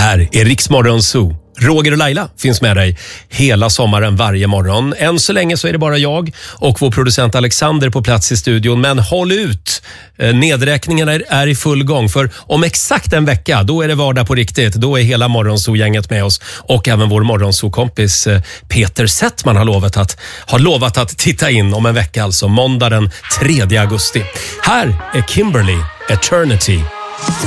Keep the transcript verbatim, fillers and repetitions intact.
här är Rix Morgon Zoo. Roger och Laila finns med dig hela sommaren varje morgon. Än så länge så är det bara jag och vår producent Alexander på plats i studion. Men håll ut! Nedräkningen är, är i full gång. För om exakt en vecka, då är det vardag på riktigt. Då är hela Morgonzoo-gänget med oss. Och även vår Morgonzoo-kompis Peter Settman har lovat, att, har lovat att titta in om en vecka. Alltså måndag den tredje augusti. Här är Kimberly, Eternity.